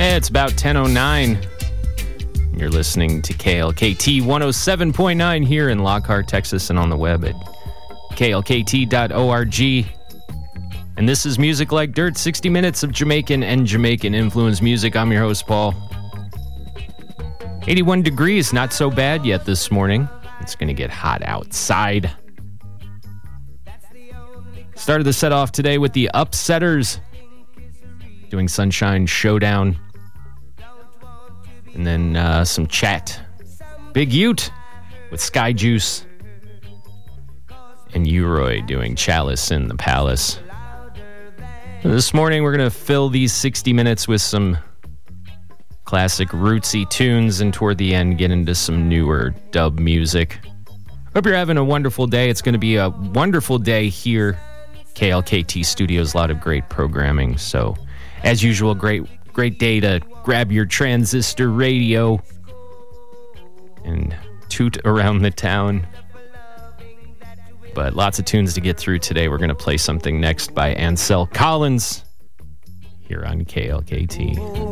It's about 10:09. You're listening to KLKT 107.9 here in Lockhart, Texas, and on the web at klkt.org. And this is Music Like Dirt, 60 minutes of Jamaican and Jamaican-influenced music. I'm your host, Paul. 81 degrees, not so bad yet this morning. It's going to get hot outside. Started the set off today with the Upsetters doing Sunshine Showdown. And then some chat. Big Ute with Sky Juice. And Uroy doing Chalice in the Palace. This morning we're going to fill these 60 minutes with some classic rootsy tunes and toward the end get into some newer dub music. Hope you're having a wonderful day. It's going to be a wonderful day here. KLKT Studios, a lot of great programming. So, as usual, great day to grab your transistor radio and toot around the town. But lots of tunes to get through today. We're going to play something next by Ansel Collins here on KLKT.